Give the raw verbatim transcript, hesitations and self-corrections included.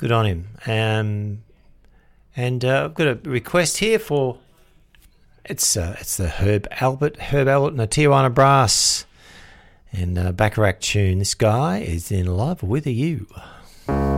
Good on him. Um, and uh, I've got a request here for it's uh, it's the Herb Albert, Herb Albert and the Tijuana Brass and uh, Bacharach tune. This guy is in love with you.